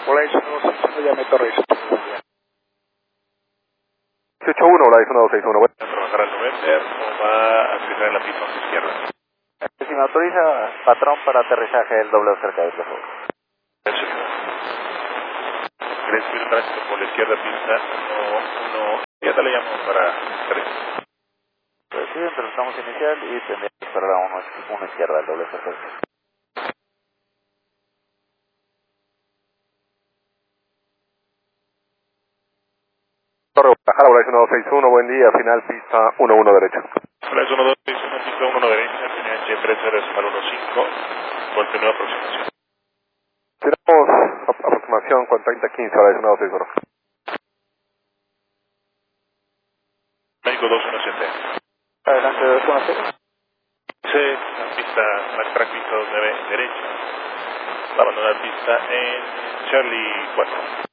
Hola, es 161, llame Torres. 181, hola, es 1261, bueno. Trabajar al November o va a aterrizar en la pista izquierda. Si me autoriza, patrón, para aterrizaje el doble cerca del por favor. ¿Querés subir el tránsito por la izquierda pista? No, ya te le llamo para aterrizar. Pues sí, pero estamos inicial y tendría que esperar a una izquierda el doble cerca. Torre Guadalajara, hola, es 1261, buen día, final pista 11 derecha. Hola, es 1261, pista 11 derecha, TNH 3015, continúa aproximación. Tenemos aproximación con 3015, hola, es 1261. México 217. Adelante, 210. Dice la pista, backtrack pista 29 derecha. Va a abandonar pista en Charlie 4.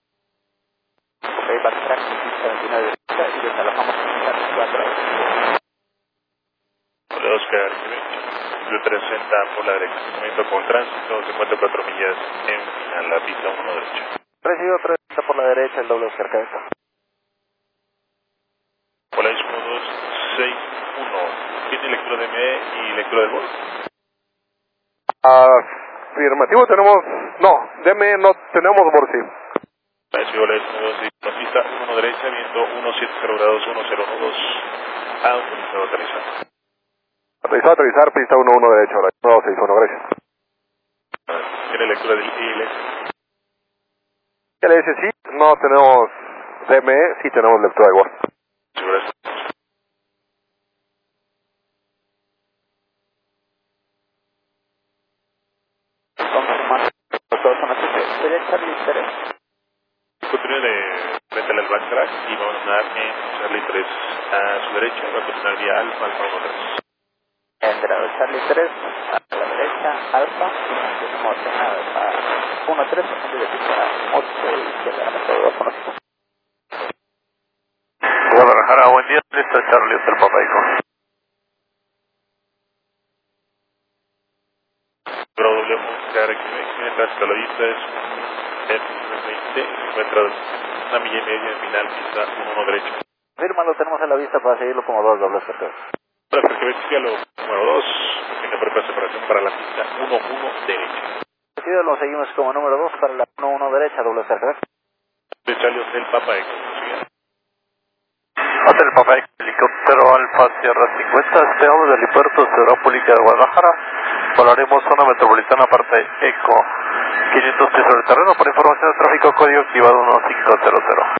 Ok, backtrack pista 29 derecha y desalojamos en Charlie 4. Hola, Oscar, de 360 por la derecha. Movimiento con tránsito, 54 millas en la pista 1 derecha. Recibido 30 por la derecha, el doble cerca de esto. Hola, es 1261. ¿Tiene lectura de ME y lectura del bol? Afirmativo, tenemos, no, deme, no tenemos Borsi. Hola, es 1261, pista 1 derecha, viento 170 grados 1012. Autorizado a aterrizar. Aterrizar, pista 11 derecha, hola, 1261, gracias. ¿Tiene lectura del ILS? LS sí, no tenemos DME, sí tenemos lectura igual. Sí, gracias. Sería Charlie 3. Continúe de frente al backtrack y vamos a andar en Charlie 3 a su derecha. Va a continuar vía Alfa, Alfa 13. Entrado Charlie 3, a la derecha, Alfa, y mantenemos en Alfa 13, cambio de pista 8 y izquierda, todo conocido. Guadalajara, buen día, listo Charlie, Hotel Papaico. Pero doble buscar aquí, mientras que la vista es F20, encuentra 1 milla y media, final pista 1 derecha. Firma, lo tenemos en la vista para seguirlo como dos dobles cercados. Para frecuencia lo número 2, tiene propia separación para la pista 1 derecha. Recibido, lo seguimos como número 2 para la 1 derecha, doble cercado. De Charlie Hotel Papa Eco. Hotel Papaico, helicóptero Alfa Sierra 50, despegamos del helipuerto Ciudad Pública de Guadalajara. Volaremos zona metropolitana parte ECO 500 pies sobre el terreno. Por información de tráfico, código activado 1500.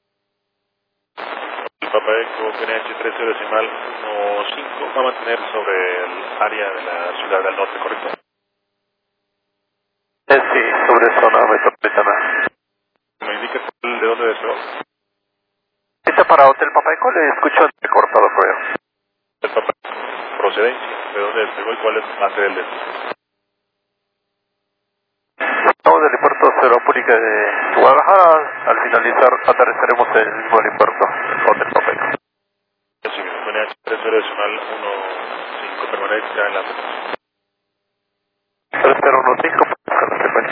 El Papa Eco PNH 13 decimal 15 va a mantener sobre el área de la ciudad del norte, ¿correcto? Sí, sobre zona metropolitana. ¿Me indica de dónde deseo? Este para Hotel Papaico, le escucho cortado, creo. El Papa procedencia, de dónde despegó y cuál va a ser el destino. Estamos del helipuerto Ciudad Pública de Guadalajara. Al finalizar, aterrizaremos en el mismo helipuerto, Hotel Papaico. Sí, PNH 13 decimal 15 permanezca en la 3015, por consecuencia.